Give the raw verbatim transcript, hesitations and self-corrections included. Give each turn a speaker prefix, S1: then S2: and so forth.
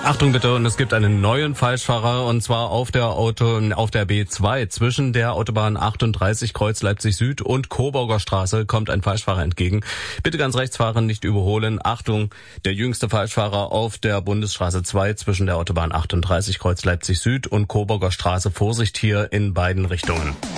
S1: Achtung bitte, und es gibt einen neuen Falschfahrer, und zwar auf der Auto, auf der B zwei zwischen der Autobahn achtunddreißig Kreuz Leipzig Süd und Coburger Straße kommt ein Falschfahrer entgegen. Bitte ganz rechts fahren, nicht überholen. Achtung, der jüngste Falschfahrer auf der Bundesstraße zwei zwischen der Autobahn achtunddreißig Kreuz Leipzig Süd und Coburger Straße. Vorsicht hier in beiden Richtungen.